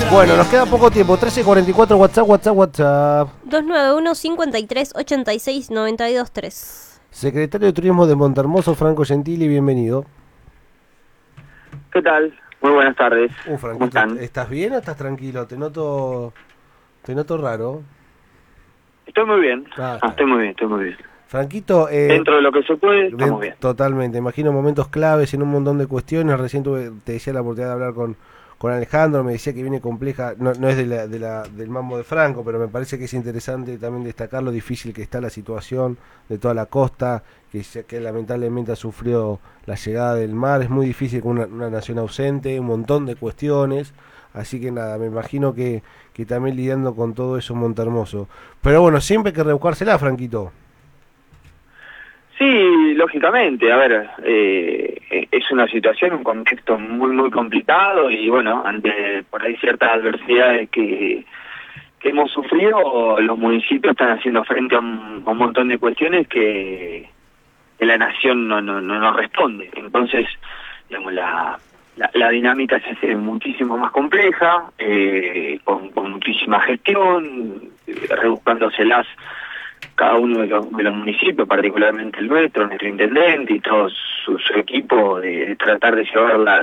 Bueno, nos queda poco tiempo. 13:44, WhatsApp. 291-53-86-92-3. Secretario de Turismo de Montermoso, Franco Gentili, bienvenido. ¿Qué tal? Muy buenas tardes. Franco, ¿Cómo están? ¿estás bien o estás tranquilo? Te noto raro. Estoy muy bien. Ah, estoy muy bien. Franquito, dentro de lo que se puede, estamos bien. Totalmente, imagino momentos claves en un montón de cuestiones. Recién te decía la oportunidad de hablar con Alejandro, me decía que viene compleja, no es del mambo de Franco, pero me parece que es interesante también destacar lo difícil que está la situación de toda la costa, que lamentablemente ha sufrido la llegada del mar. Es muy difícil con una nación ausente, un montón de cuestiones, así que nada, me imagino que también lidiando con todo eso en Montermoso. Pero bueno, siempre hay que rebuscársela, Franquito. Sí, lógicamente, a ver, es una situación, un contexto muy complicado y bueno, ante por ahí ciertas adversidades que hemos sufrido, los municipios están haciendo frente a un montón de cuestiones que la nación no responde. Entonces, digamos, la dinámica se hace muchísimo más compleja, con muchísima gestión, rebuscándoselas cada uno de los municipios, particularmente nuestro intendente y todo su equipo, de tratar de llevar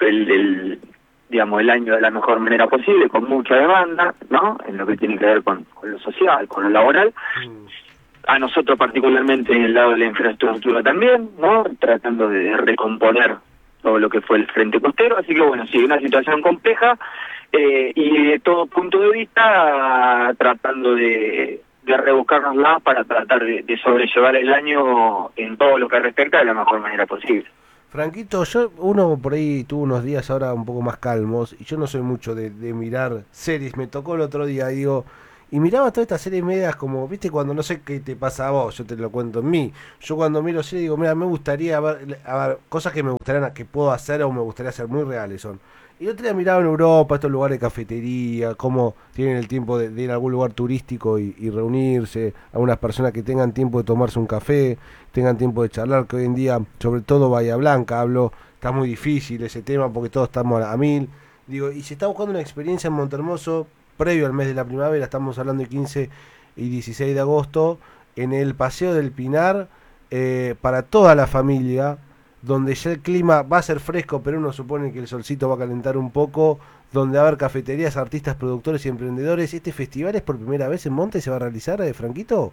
el año de la mejor manera posible, con mucha demanda, ¿no? En lo que tiene que ver con lo social, con lo laboral. A nosotros particularmente en el lado de la infraestructura también, ¿no? Tratando de recomponer todo lo que fue el frente costero. Así que bueno, sí, una situación compleja y de todo punto de vista tratando de rebuscárnosla para tratar de sobrellevar el año en todo lo que respecta de la mejor manera posible. Franquito, uno por ahí tuvo unos días ahora un poco más calmos, y yo no soy mucho de mirar series. Me tocó el otro día, y miraba todas estas series medias como, viste, cuando no sé qué te pasa a vos, yo te lo cuento en mí. Yo cuando miro series digo, mira, me gustaría ver cosas que me gustarían, que puedo hacer o me gustaría hacer muy reales son. Y el otro día miraba en Europa estos lugares de cafetería, cómo tienen el tiempo de ir a algún lugar turístico y reunirse, algunas personas que tengan tiempo de tomarse un café, tengan tiempo de charlar, que hoy en día, sobre todo Bahía Blanca, está muy difícil ese tema porque todos estamos a mil. Digo, y se está buscando una experiencia en Montermoso previo al mes de la primavera, estamos hablando de 15 y 16 de agosto, en el Paseo del Pinar, para toda la familia, donde ya el clima va a ser fresco, pero uno supone que el solcito va a calentar un poco, donde va a haber cafeterías, artistas, productores y emprendedores. ¿Este festival es por primera vez en Monte? ¿Se va a realizar, Franquito?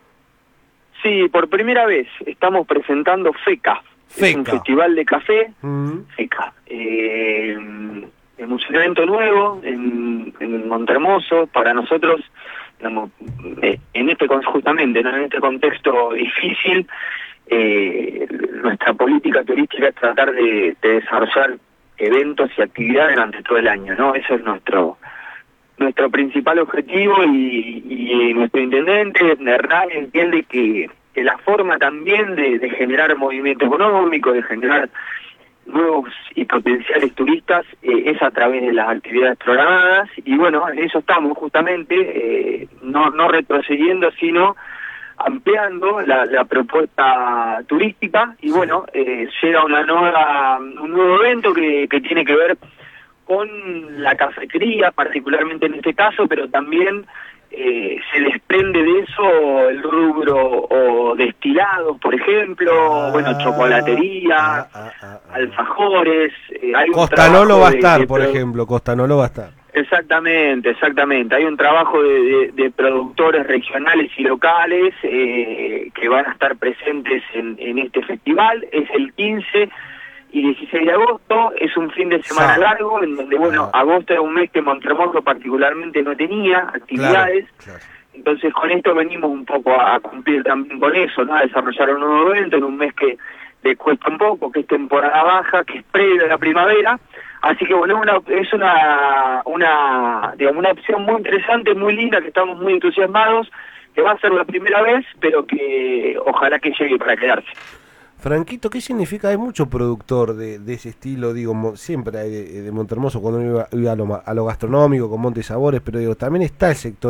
Sí, por primera vez estamos presentando FECA. Es un festival de café, FECA. Es un evento nuevo en Montermoso para nosotros, digamos, justamente, ¿no? En este contexto difícil. Nuestra política turística es tratar de desarrollar eventos y actividades durante todo el año, ¿no? Eso es nuestro principal objetivo y nuestro intendente Hernán entiende que la forma también de generar movimiento económico, de generar nuevos y potenciales turistas es a través de las actividades programadas y bueno, en eso estamos justamente, no retrocediendo, sino ampliando la propuesta turística y bueno, llega un nuevo evento que tiene que ver con la cafetería, particularmente en este caso, pero también se desprende de eso el rubro o destilados, por ejemplo, chocolatería, alfajores. Costanolo va a estar, por ejemplo, Costanolo va a estar. Exactamente. Hay un trabajo de productores regionales y locales que van a estar presentes en este festival. Es el 15 y 16 de agosto, es un fin de semana largo, en donde, agosto era un mes que Montermoso particularmente no tenía actividades. Claro. Entonces con esto venimos un poco a cumplir también con eso, ¿no? A desarrollar un nuevo evento en un mes que le cuesta un poco, que es temporada baja, que es previo a la primavera. Así que bueno, es una opción muy interesante, muy linda, que estamos muy entusiasmados, que va a ser la primera vez, pero que ojalá que llegue para quedarse. Franquito, ¿qué significa? Hay mucho productor de ese estilo, siempre hay de Montermoso cuando uno iba a lo gastronómico con Monte Sabores, pero también está el sector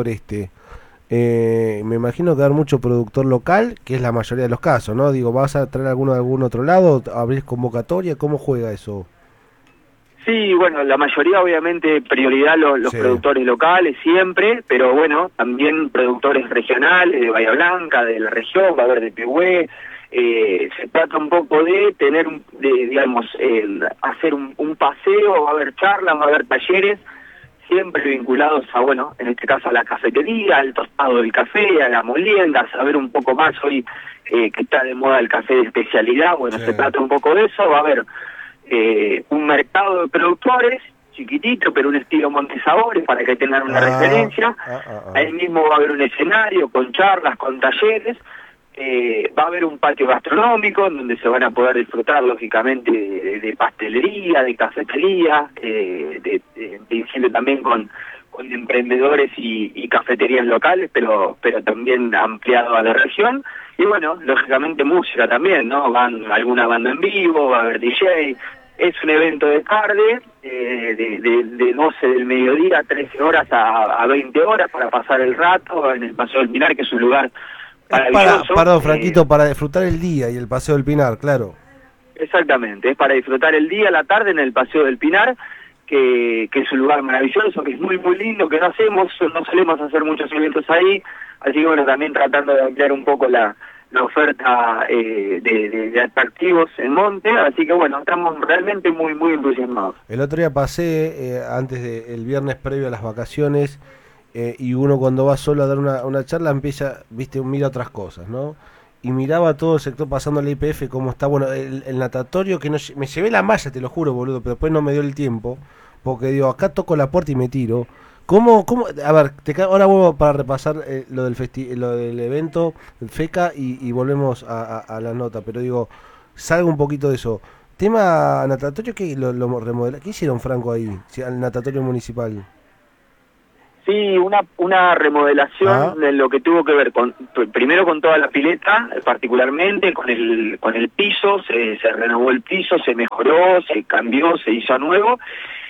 me imagino que va a haber mucho productor local, que es la mayoría de los casos, ¿no? ¿Vas a traer alguno de algún otro lado? ¿Abrís convocatoria? ¿Cómo juega eso? Sí, bueno, la mayoría obviamente prioridad los Sí. productores locales siempre, pero bueno, también productores regionales de Bahía Blanca, de la región, va a haber de Pehue. Se trata un poco de tener, digamos, hacer un paseo, va a haber charlas, va a haber talleres, siempre vinculados a, bueno, en este caso a la cafetería, al tostado del café, a la molienda, a saber un poco más hoy que está de moda el café de especialidad. Bueno, Sí. se trata un poco de eso, va a haber un mercado de productores chiquitito, pero un estilo Montesabores para que tengan una referencia. Ahí mismo va a haber un escenario con charlas, con talleres. Va a haber un patio gastronómico en donde se van a poder disfrutar lógicamente de pastelería, de cafetería, de principio también con emprendedores y cafeterías locales, pero también ampliado a la región. Y bueno, lógicamente música también, ¿no? Van alguna banda en vivo, va a haber DJ. Es un evento de tarde, de 12 del mediodía, 13 horas a 20 horas para pasar el rato en el Paseo del Pinar, que es un lugar maravilloso. Perdón, Franquito, para disfrutar el día y el Paseo del Pinar, claro. Exactamente, es para disfrutar el día, la tarde en el Paseo del Pinar, que es un lugar maravilloso, que es muy muy lindo, que no solemos hacer muchos eventos ahí, así que bueno, también tratando de ampliar un poco la oferta de atractivos en Monte, así que bueno, estamos realmente muy muy entusiasmados. El otro día pasé, el viernes previo a las vacaciones, y uno cuando va solo a dar una charla empieza, viste, mira otras cosas, ¿no? Y miraba todo el sector pasando el IPF, cómo está, bueno, el natatorio, que no me llevé la malla, te lo juro, boludo, pero después no me dio el tiempo, porque digo, acá toco la puerta y me tiro. ¿Cómo? A ver, ahora vuelvo para repasar lo del evento, el FECA, y volvemos a la nota, pero digo, salgo un poquito de eso. Tema natatorio, ¿qué lo remodela? ¿Qué hicieron, Franco, ahí, al natatorio municipal? Sí, una remodelación de lo que tuvo que ver primero con toda la pileta, particularmente con el piso, se renovó el piso, se mejoró, se cambió, se hizo a nuevo,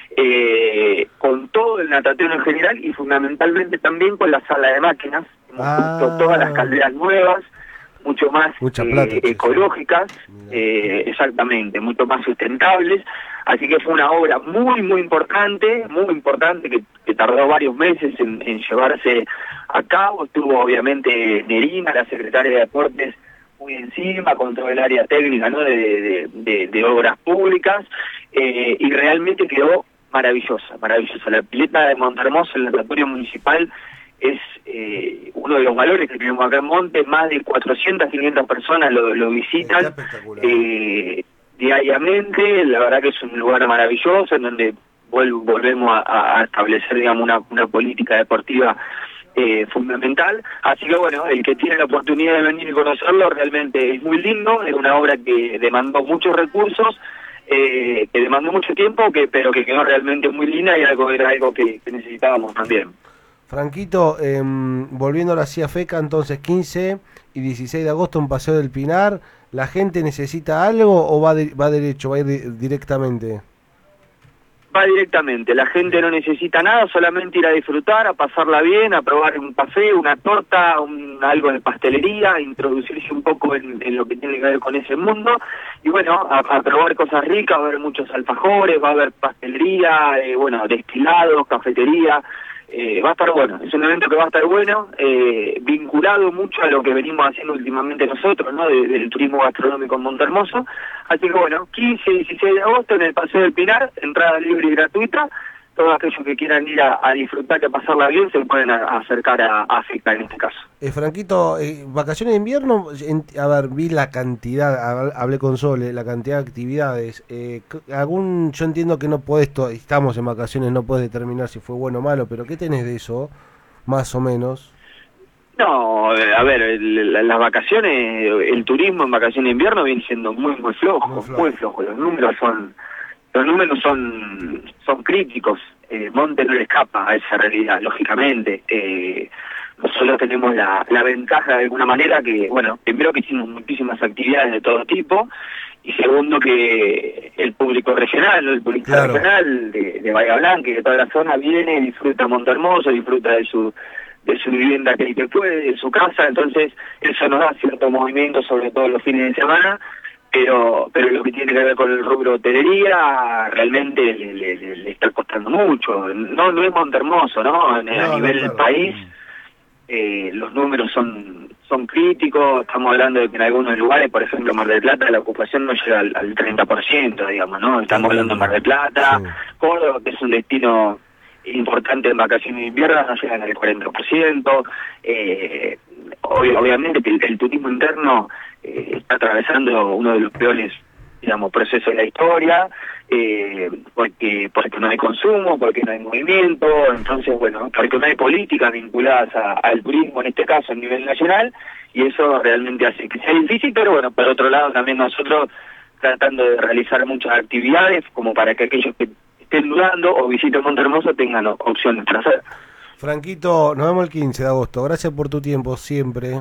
con todo el natatorio en general y fundamentalmente también con la sala de máquinas. Hemos puesto todas las calderas nuevas, mucho más ecológicas, exactamente, mucho más sustentables. Así que fue una obra muy importante, que tardó varios meses en llevarse a cabo. Estuvo obviamente Nerina, la secretaria de Deportes, muy encima, con todo el área técnica, ¿no? de obras públicas, y realmente quedó maravillosa. La pileta de Montehermoso, el natatorio municipal, es uno de los valores que tenemos acá en Monte. Más de 400, 500 personas lo visitan diariamente. La verdad que es un lugar maravilloso en donde volvemos a establecer, digamos, una política deportiva fundamental. Así que bueno, el que tiene la oportunidad de venir y conocerlo realmente es muy lindo. Es una obra que demandó muchos recursos, que demandó mucho tiempo, pero que quedó realmente muy linda, y era algo que necesitábamos también. Franquito, volviendo a la CIA FECA, entonces 15 y 16 de agosto en Paseo del Pinar, ¿la gente necesita algo o va derecho, va a ir directamente? Va directamente, la gente no necesita nada, solamente ir a disfrutar, a pasarla bien, a probar un café, una torta, algo de pastelería, introducirse un poco en lo que tiene que ver con ese mundo, y bueno, a probar cosas ricas. Va a haber muchos alfajores, va a haber pastelería, destilados, cafetería. Va a estar bueno, es un evento que va a estar bueno, vinculado mucho a lo que venimos haciendo últimamente nosotros, ¿no? Del turismo gastronómico en Montehermoso. Así que bueno, 15 y 16 de agosto en el Paseo del Pinar, entrada libre y gratuita. Todos aquellos que quieran ir a disfrutar, a pasarla bien, se pueden acercar a FECA en este caso. Franquito, vacaciones de invierno, a ver, vi la cantidad, hablé con Sole, la cantidad de actividades. Yo entiendo que no podés, estamos en vacaciones, no podés determinar si fue bueno o malo, pero ¿qué tenés de eso, más o menos? No, a ver, las vacaciones, el turismo en vacaciones de invierno viene siendo muy flojo. Los números son críticos. Monte no le escapa a esa realidad, lógicamente. Nosotros tenemos la ventaja de alguna manera que, bueno, primero que hicimos muchísimas actividades de todo tipo, y segundo que el público regional, ¿no? El público regional de Bahía Blanca y de toda la zona viene, disfruta Montehermoso, disfruta de su vivienda que puede, de su casa. Entonces eso nos da cierto movimiento, sobre todo los fines de semana, pero lo que tiene que ver con el rubro hotelería realmente le está costando mucho. No es Montehermoso, ¿no? A nivel del país los números son críticos. Estamos hablando de que en algunos lugares, por ejemplo Mar del Plata, la ocupación no llega al 30%, digamos, ¿no? Estamos hablando de Mar del Plata, Córdoba, que es un destino importante en vacaciones de invierno, no llegan al 40%. Obviamente que el turismo interno está atravesando uno de los peores, digamos, procesos de la historia, porque no hay consumo, porque no hay movimiento, entonces, bueno, porque no hay políticas vinculadas al turismo, en este caso a nivel nacional, y eso realmente hace que sea difícil. Pero bueno, por otro lado también nosotros tratando de realizar muchas actividades como para que aquellos que estén dudando o visiten Montehermoso tengan opciones para hacer. Franquito, nos vemos el 15 de agosto. Gracias por tu tiempo siempre.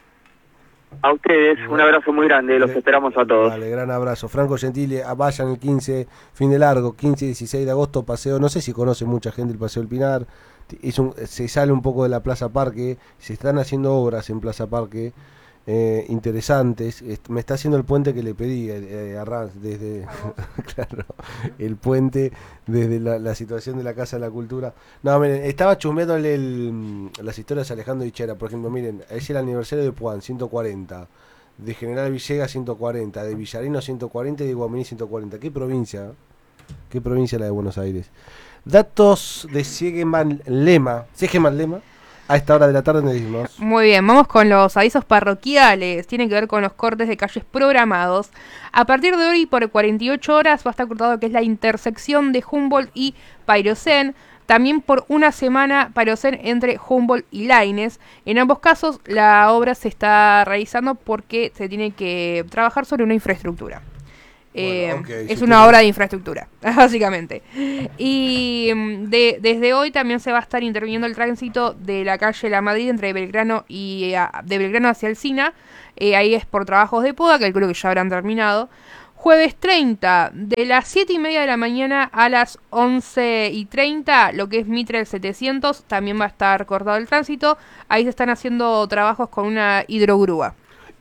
A ustedes, un abrazo muy grande, los esperamos a todos. Vale, gran abrazo. Franco Gentile, vayan el 15, fin de largo, 15 y 16 de agosto, paseo, no sé si conoce mucha gente el Paseo del Pinar, se sale un poco de la Plaza Parque, se están haciendo obras en Plaza Parque interesantes. Me está haciendo el puente que le pedí a Ranz desde claro, el puente desde la situación de la Casa de la Cultura. No, miren, estaba chusmeándole las historias a Alejandro Ichera, por ejemplo. Miren, es el aniversario de Puan, 140, de General Villegas 140, de Villarino 140 y de Guaminí 140. ¿Qué provincia? ¿Qué provincia la de Buenos Aires? Datos de Siegemann Lema a esta hora de la tarde nos decimos. Muy bien, vamos con los avisos parroquiales. Tienen que ver con los cortes de calles programados. A partir de hoy, por 48 horas, va a estar cortado que es la intersección de Humboldt y Payrocén. También por una semana Payrocén entre Humboldt y Laínez. En ambos casos, la obra se está realizando porque se tiene que trabajar sobre una infraestructura. Bueno, okay, es una obra de infraestructura, básicamente. Y desde hoy también se va a estar interviniendo el tránsito de la calle La Madrid entre Belgrano y de Belgrano hacia Alsina. Ahí es por trabajos de poda, que creo que ya habrán terminado. Jueves 30, de las 7:30 de la mañana a las 11:30, lo que es Mitre del 700, también va a estar cortado el tránsito. Ahí se están haciendo trabajos con una hidrogrúa.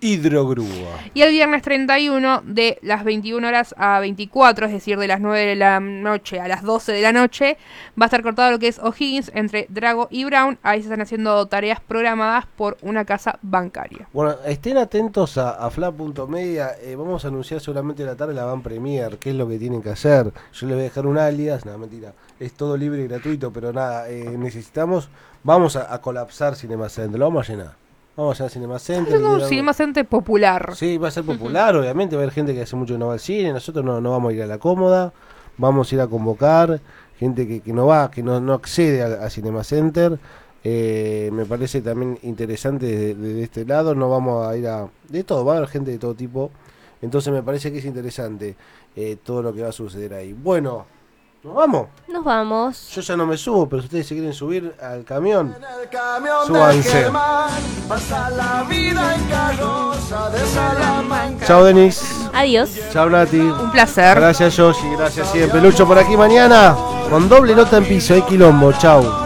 Y el viernes 31 de las 21 horas a 24, es decir, de las 9 de la noche a las 12 de la noche, va a estar cortado lo que es O'Higgins entre Drago y Brown. Ahí se están haciendo tareas programadas por una casa bancaria. Bueno, estén atentos a Fla.media. Vamos a anunciar seguramente la tarde la Van Premier, qué es lo que tienen que hacer. Yo les voy a dejar un alias, nada, mentira. Es todo libre y gratuito, pero nada, vamos a colapsar Cinema Center, lo vamos a llenar. Vamos a Cinema Center. Es un Cinema Center popular. Sí, va a ser popular, obviamente. Va a haber gente que hace mucho que no va al cine. Nosotros no vamos a ir a la cómoda. Vamos a ir a convocar gente que no va, que no accede a Cinema Center. Me parece también interesante desde este lado. No vamos a ir de todo, va a haber gente de todo tipo. Entonces me parece que es interesante todo lo que va a suceder ahí. Bueno, ¿nos vamos? Nos vamos. Yo ya no me subo, pero si ustedes se quieren subir al camión, súbanse. Chao, Denis. Adiós. Chao, Nati. Un placer. Gracias, Yoshi. Gracias siempre. Lucho por aquí mañana con doble nota en piso. Hay quilombo. Chao.